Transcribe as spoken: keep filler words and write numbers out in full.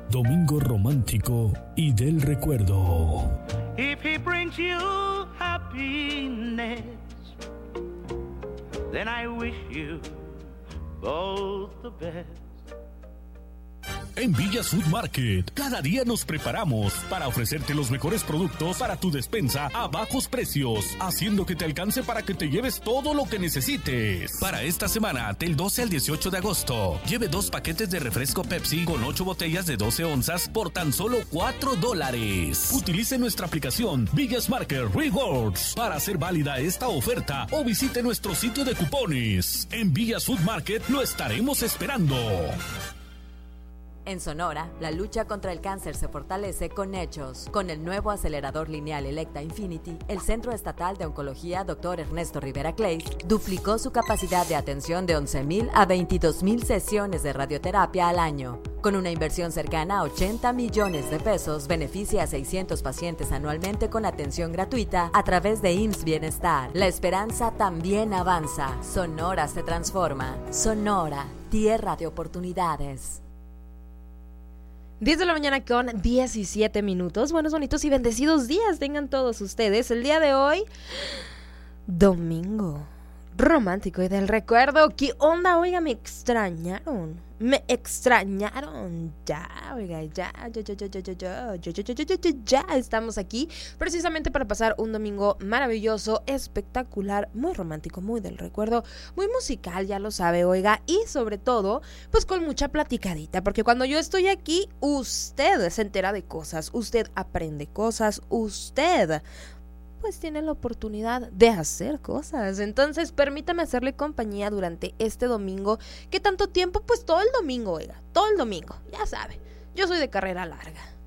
Domingo romántico y del recuerdo. If he brings you happiness, then I wish you both the best. En Villas Food Market, cada día nos preparamos para ofrecerte los mejores productos para tu despensa a bajos precios, haciendo que te alcance para que te lleves todo lo que necesites. Para esta semana, del doce al dieciocho de agosto, lleve dos paquetes de refresco Pepsi con ocho botellas de doce onzas por tan solo cuatro dólares. Utilice nuestra aplicación Villas Market Rewards para hacer válida esta oferta o visite nuestro sitio de cupones. En Villas Food Market lo estaremos esperando. En Sonora, la lucha contra el cáncer se fortalece con hechos. Con el nuevo acelerador lineal Electa Infinity, el Centro Estatal de Oncología doctor Ernesto Rivera Clays duplicó su capacidad de atención de once mil a veintidós mil sesiones de radioterapia al año. Con una inversión cercana a ochenta millones de pesos, beneficia a seiscientos pacientes anualmente con atención gratuita a través de I M S S Bienestar. La esperanza también avanza. Sonora se transforma. Sonora, tierra de oportunidades. diez de la mañana con diecisiete minutos. Buenos, bonitos y bendecidos días tengan todos ustedes. El día de hoy, domingo romántico y del recuerdo. ¿Qué onda? Oiga, me extrañaron. Me extrañaron. Ya, oiga, ya, ya, ya, ya, ya, ya, ya, ya, ya, ya, ya, ya, estamos aquí precisamente para pasar un domingo maravilloso, espectacular, muy romántico, muy del recuerdo, muy musical, ya lo sabe, oiga, y sobre todo, pues con mucha platicadita, porque cuando yo estoy aquí, usted se entera de cosas, usted aprende cosas, usted pues tiene la oportunidad de hacer cosas. Entonces permítame hacerle compañía durante este domingo, que tanto tiempo, pues todo el domingo, oiga, todo el domingo, ya sabe, yo soy de carrera larga.